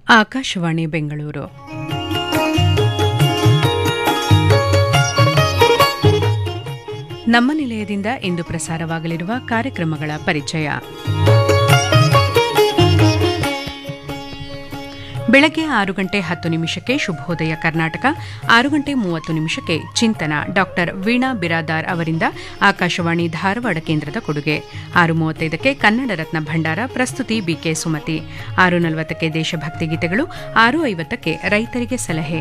ಆಕಾಶವಾಣಿ ಬೆಂಗಳೂರು. ನಮ್ಮ ನಿಲಯದಿಂದ ಇಂದು ಪ್ರಸಾರವಾಗಲಿರುವ ಕಾರ್ಯಕ್ರಮಗಳ ಪರಿಚಯ. ಬೆಳಗ್ಗೆ 6:10 ಶುಭೋದಯ ಕರ್ನಾಟಕ, 6:30 ಚಿಂತನ ಡಾಕ್ಟರ್ ವೀಣಾ ಬಿರಾದಾರ್ ಅವರಿಂದ ಆಕಾಶವಾಣಿ ಧಾರವಾಡ ಕೇಂದ್ರದ ಕೊಡುಗೆ. 6:35 ಕನ್ನಡ ರತ್ನ ಭಂಡಾರ, ಪ್ರಸ್ತುತಿ ಬಿಕೆ ಸುಮತಿ. 6:40 ದೇಶಭಕ್ತಿ ಗೀತೆಗಳು, 6:50 ರೈತರಿಗೆ ಸಲಹೆ.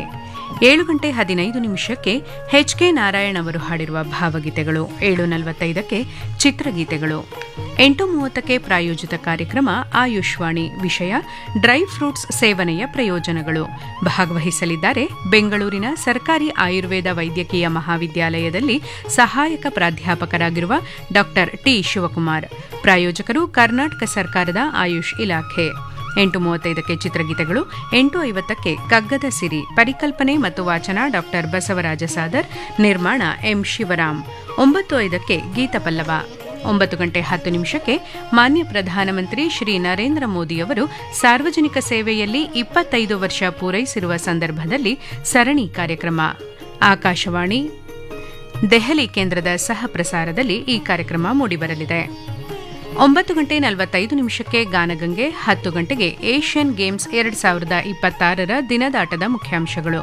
7:15 ಎಚ್ಕೆ ನಾರಾಯಣ್ ಅವರು ಹಾಡಿರುವ ಭಾವಗೀತೆಗಳು. 7:45 ಚಿತ್ರಗೀತೆಗಳು. 8:30 ಪ್ರಾಯೋಜಿತ ಕಾರ್ಯಕ್ರಮ ಆಯುಷ್ವಾಣಿ. ವಿಷಯ ಡ್ರೈ ಫ್ರೂಟ್ಸ್ ಸೇವನೆಯ ಪ್ರಯೋಜನಗಳು. ಭಾಗವಹಿಸಲಿದ್ದಾರೆ ಬೆಂಗಳೂರಿನ ಸರ್ಕಾರಿ ಆಯುರ್ವೇದ ವೈದ್ಯಕೀಯ ಮಹಾವಿದ್ಯಾಲಯದಲ್ಲಿ ಸಹಾಯಕ ಪ್ರಾಧ್ಯಾಪಕರಾಗಿರುವ ಡಾಕ್ಟರ್ ಟಿ ಶಿವಕುಮಾರ್. ಪ್ರಾಯೋಜಕರು ಕರ್ನಾಟಕ ಸರ್ಕಾರದ ಆಯುಷ್ ಇಲಾಖೆ. 8:35 ಚಿತ್ರಗೀತೆಗಳು. 8:50 ಕಗ್ಗದ ಸಿರಿ. ಪರಿಕಲ್ಪನೆ ಮತ್ತು ವಾಚನ ಡಾಕ್ಟರ್ ಬಸವರಾಜ ಸಾದರ್. ನಿರ್ಮಾಣ ಎಂ ಶಿವರಾಮ್. 9:05 ಗೀತಪಲ್ಲವ. 9:10 ಮಾನ್ಯ ಪ್ರಧಾನಮಂತ್ರಿ ಶ್ರೀ ನರೇಂದ್ರ ಮೋದಿಯವರು ಸಾರ್ವಜನಿಕ ಸೇವೆಯಲ್ಲಿ 25 ವರ್ಷ ಪೂರೈಸಿರುವ ಸಂದರ್ಭದಲ್ಲಿ ಸರಣಿ ಕಾರ್ಯಕ್ರಮ. ಆಕಾಶವಾಣಿ ದೆಹಲಿ ಕೇಂದ್ರದ ಸಹ ಪ್ರಸಾರದಲ್ಲಿ ಈ ಕಾರ್ಯಕ್ರಮ ಮೂಡಿಬರಲಿದೆ. 9:45 ಗಾನಗಂಗೆ. 10 ಗಂಟೆಗೆ ಏಷ್ಯನ್ ಗೇಮ್ಸ್ 2026 ದಿನದಾಟದ ಮುಖ್ಯಾಂಶಗಳು.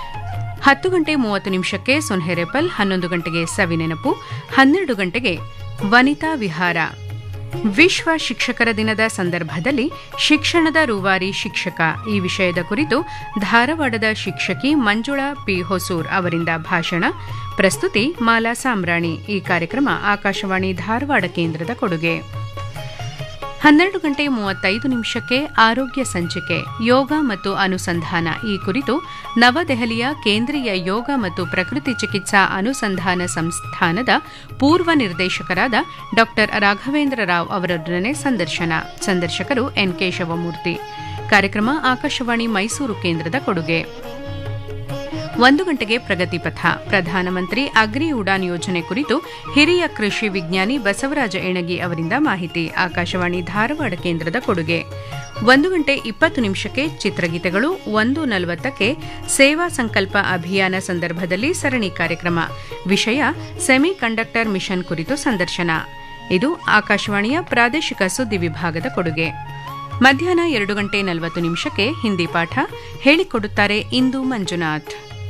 10:30 ಸುನ್ಹೆರೆಪಲ್. 11 ಗಂಟೆಗೆ ಸವಿನೆನಪು. 12 ಗಂಟೆಗೆ ವನಿತಾ ವಿಹಾರ. ವಿಶ್ವ ಶಿಕ್ಷಕರ ದಿನದ ಸಂದರ್ಭದಲ್ಲಿ ಶಿಕ್ಷಣದ ರೂವಾರಿ ಶಿಕ್ಷಕ ಈ ವಿಷಯದ ಕುರಿತು ಧಾರವಾಡದ ಶಿಕ್ಷಕಿ ಮಂಜುಳಾ ಪಿ ಹೊಸೂರ್ ಅವರಿಂದ ಭಾಷಣ. ಪ್ರಸ್ತುತಿ ಮಾಲಾ ಸಾಮ್ರಾಣಿ. ಈ ಕಾರ್ಯಕ್ರಮ ಆಕಾಶವಾಣಿ ಧಾರವಾಡ ಕೇಂದ್ರದ ಕೊಡುಗೆ. 12:35 ಆರೋಗ್ಯ ಸಂಚಿಕೆ. ಯೋಗ ಮತ್ತು ಅನುಸಂಧಾನ ಈ ಕುರಿತು ನವದೆಹಲಿಯ ಕೇಂದ್ರೀಯ ಯೋಗ ಮತ್ತು ಪ್ರಕೃತಿ ಚಿಕಿತ್ಸಾ ಅನುಸಂಧಾನ ಸಂಸ್ಥಾನದ ಪೂರ್ವ ನಿರ್ದೇಶಕರಾದ ಡಾಕ್ಟರ್ ರಾಘವೇಂದ್ರ ರಾವ್ ಅವರೊಡನೆ ಸಂದರ್ಶನ. ಸಂದರ್ಶಕರು ಎನ್ ಕೇಶವಮೂರ್ತಿ. ಕಾರ್ಯಕ್ರಮ ಆಕಾಶವಾಣಿ ಮೈಸೂರು ಕೇಂದ್ರದ ಕೊಡುಗೆ. 1 ಗಂಟೆಗೆ ಪ್ರಗತಿಪಥ. ಪ್ರಧಾನಮಂತ್ರಿ ಅಗ್ರಿ ಉಡಾನ್ ಯೋಜನೆ ಕುರಿತು ಹಿರಿಯ ಕೃಷಿ ವಿಜ್ಞಾನಿ ಬಸವರಾಜ ಎಣಗಿ ಅವರಿಂದ ಮಾಹಿತಿ. ಆಕಾಶವಾಣಿ ಧಾರವಾಡ ಕೇಂದ್ರದ ಕೊಡುಗೆ. 1:20 ಚಿತ್ರಗೀತೆಗಳು. 1:40 ಸೇವಾ ಸಂಕಲ್ಪ ಅಭಿಯಾನ ಸಂದರ್ಭದಲ್ಲಿ ಸರಣಿ ಕಾರ್ಯಕ್ರಮ. ವಿಷಯ ಸೆಮಿ ಕಂಡಕ್ಟರ್ ಮಿಷನ್ ಕುರಿತು ಸಂದರ್ಶನ. ಇದು ಆಕಾಶವಾಣಿಯ ಪ್ರಾದೇಶಿಕ ಸುದ್ದಿ ವಿಭಾಗದ ಕೊಡುಗೆ. ಮಧ್ಯಾಹ್ನ 2:40 ಹಿಂದಿ ಪಾಠ ಹೇಳಿಕೊಡುತ್ತಾರೆ ಇಂದು ಮಂಜುನಾಥ್.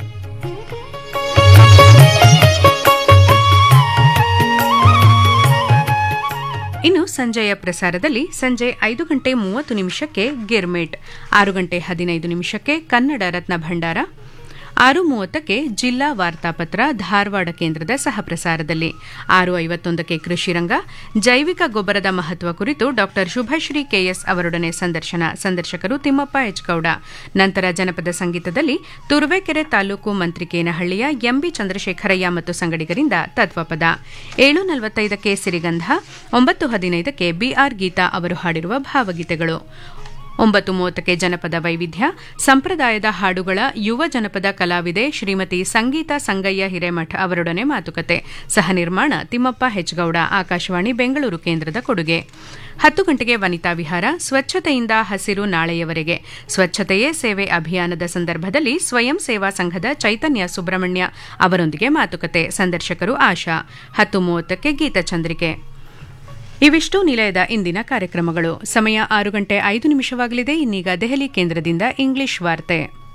ಇನ್ನು ಸಂಜೆಯ ಪ್ರಸಾರದಲ್ಲಿ ಸಂಜೆ 5:30 ಗಿರ್ಮಿಟ್. 6:15 ಕನ್ನಡ ರತ್ನ ಭಂಡಾರ. 6:30 ಜಿಲ್ಲಾ ವಾರ್ತಾಪತ್ರ ಧಾರವಾಡ ಕೇಂದ್ರದ ಸಹ ಪ್ರಸಾರದಲ್ಲಿ. 6:51 ಕೃಷಿರಂಗ. ಜೈವಿಕ ಗೊಬ್ಬರದ ಮಹತ್ವ ಕುರಿತು ಡಾಕ್ಟರ್ ಶುಭಶ್ರೀ ಕೆಎಸ್ ಅವರೊಡನೆ ಸಂದರ್ಶನ. ಸಂದರ್ಶಕರು ತಿಮ್ಮಪ್ಪ ಎಚ್ ಗೌಡ. ನಂತರ ಜನಪದ ಸಂಗೀತದಲ್ಲಿ ತುರುವೇಕೆರೆ ತಾಲೂಕು ಮಂತ್ರಿಕೇನಹಳ್ಳಿಯ ಎಂಬಿ ಚಂದ್ರಶೇಖರಯ್ಯ ಮತ್ತು ಸಂಗಡಿಗರಿಂದ ತತ್ವಪದ. 7:45 ಸಿರಿಗಂಧ. 9:15 ಬಿಆರ್ ಗೀತಾ ಅವರು ಹಾಡಿರುವ ಭಾವಗೀತೆಗಳು. 9:30 ಜನಪದ ವೈವಿಧ್ಯ. ಸಂಪ್ರದಾಯದ ಹಾಡುಗಳ ಯುವ ಜನಪದ ಕಲಾವಿದೆ ಶ್ರೀಮತಿ ಸಂಗೀತಾ ಸಂಗಯ್ಯ ಹಿರೇಮಠ ಅವರೊಡನೆ ಮಾತುಕತೆ. ಸಹ ನಿರ್ಮಾಣ ತಿಮ್ಮಪ್ಪ ಹೆಚ್ಗೌಡ. ಆಕಾಶವಾಣಿ ಬೆಂಗಳೂರು ಕೇಂದ್ರದ ಕೊಡುಗೆ. 10 ಗಂಟೆಗೆ ವನಿತಾ ವಿಹಾರ. ಸ್ವಚ್ಛತೆಯಿಂದ ಹಸಿರು ನಾಳೆಯವರೆಗೆ. ಸ್ವಚ್ಛತೆಯೇ ಸೇವೆ ಅಭಿಯಾನದ ಸಂದರ್ಭದಲ್ಲಿ ಸ್ವಯಂ ಸೇವಾ ಸಂಘದ ಚೈತನ್ಯ ಸುಬ್ರಹ್ಮಣ್ಯ ಅವರೊಂದಿಗೆ ಮಾತುಕತೆ. ಸಂದರ್ಶಕರು ಆಶಾ. 10:30 ಗೀತಚಂದ್ರಿಕೆ. ಇವಿಷ್ಟು ನಿಲಯದ ಇಂದಿನ ಕಾರ್ಯಕ್ರಮಗಳು. ಸಮಯ 6:05 ಇನ್ನೀಗ ದೆಹಲಿ ಕೇಂದ್ರದಿಂದ ಇಂಗ್ಲಿಷ್ ವಾರ್ತೆ.